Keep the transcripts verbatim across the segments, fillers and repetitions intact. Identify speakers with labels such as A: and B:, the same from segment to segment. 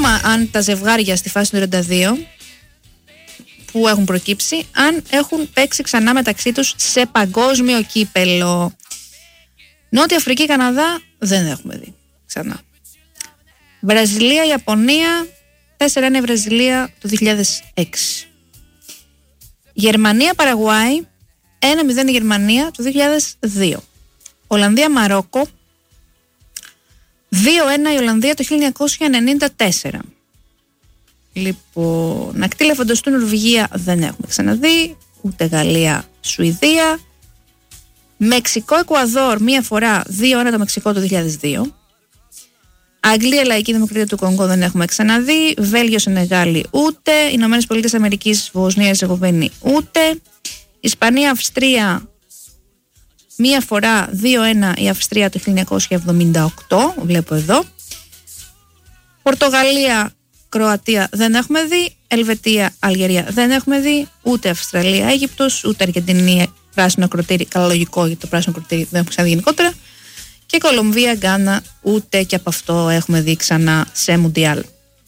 A: Ακόμα αν τα ζευγάρια στη φάση του τριάντα δύο που έχουν προκύψει, αν έχουν παίξει ξανά μεταξύ τους σε παγκόσμιο κύπελο. Νότια Αφρική, Καναδά δεν έχουμε δει ξανά. Βραζιλία, Ιαπωνία, τέσσερα ένα η Βραζιλία το δύο χιλιάδες έξι. Γερμανία, Παραγουάη, ένα μηδέν η Γερμανία το δύο χιλιάδες δύο. Ολλανδία, Μαρόκο, δύο ένα η Ολλανδία το χίλια εννιακόσια ενενήντα τέσσερα. Λοιπόν, ακτή Λεφαντοστού, Νορβηγία δεν έχουμε ξαναδεί, ούτε Γαλλία, Σουηδία. Μεξικό, Εκουαδόρ, μία φορά, δύο ένα το Μεξικό το δύο χιλιάδες δύο. Αγγλία, Λαϊκή Δημοκρατία του Κονγκό δεν έχουμε ξαναδεί. Βέλγιο, Σενεγάλη ούτε. Ηνωμένες Πολιτείες Αμερικής, Βοσνία, Ερζεγοβίνη ούτε. Ισπανία, Αυστρία, μία φορά, δύο ένα η Αυστρία το χίλια εννιακόσια εβδομήντα οκτώ. Βλέπω εδώ. Πορτογαλία, Κροατία δεν έχουμε δει. Ελβετία, Αλγερία δεν έχουμε δει. Ούτε Αυστραλία, Αίγυπτος, ούτε Αργεντινή, πράσινο ακροτήρι. Καλά, λογικό, γιατί το πράσινο ακροτήρι δεν έχουμε ξαναδεί γενικότερα. Και Κολομβία, Γκάνα, ούτε και από αυτό έχουμε δει ξανά σε Μουντιάλ.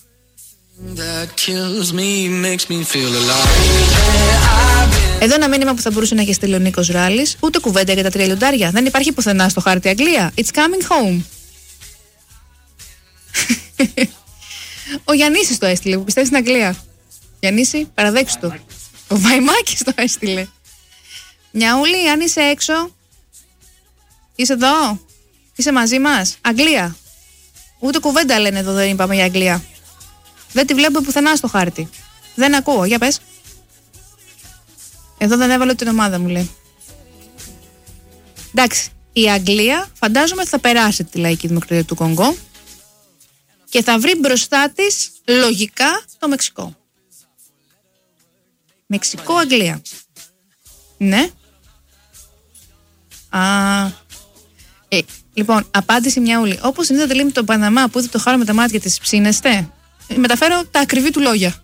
A: Εδώ ένα μήνυμα που θα μπορούσε να έχει στείλει ο Νίκος Ράλης. Ούτε κουβέντα για τα τρία λιοντάρια. Δεν υπάρχει πουθενά στο χάρτη Αγγλία. It's coming home. Ο Γιαννήσης το έστειλε, που πιστεύει στην Αγγλία. Γιαννήση, παραδέξου το. Ο Βαϊμάκης το έστειλε. Νιαούλη, αν είσαι έξω, είσαι εδώ, είσαι μαζί μας. Αγγλία. Ούτε κουβέντα λένε εδώ, δεν είπαμε για Αγγλία. Δεν τη βλέπω πουθενά στο χάρτη. Δεν ακούω, για πες. Εδώ δεν έβαλε την ομάδα μου, λέει. Εντάξει, η Αγγλία φαντάζομαι θα περάσει τη Λαϊκή Δημοκρατία του Κονγκό και θα βρει μπροστά της λογικά το Μεξικό. Μεξικό-Αγγλία. Ναι. Α, ε, λοιπόν, απάντηση μια ούλη. Όπως συνήθω λέει με τον Παναμά που είδε το χάρο με τα μάτια της, ψήνεστε. Μεταφέρω τα ακριβή του λόγια.